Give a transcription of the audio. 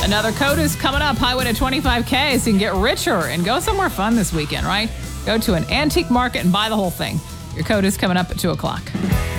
Another code is coming up, Highway to 25K, so you can get richer and go somewhere fun this weekend, right? Go to an antique market and buy the whole thing. Your code is coming up at 2 o'clock.